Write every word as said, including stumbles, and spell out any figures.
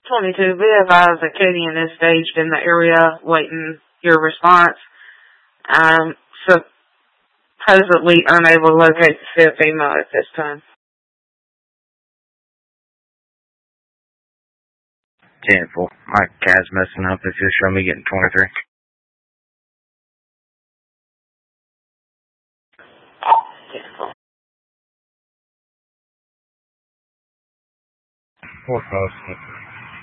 twenty-two, be advised that Katie is staged in the area, waiting your response. Um, supposedly unable to locate the fifth female at this time. ten four. My CAD's messing up if you're showing me getting twenty-three. Four five six.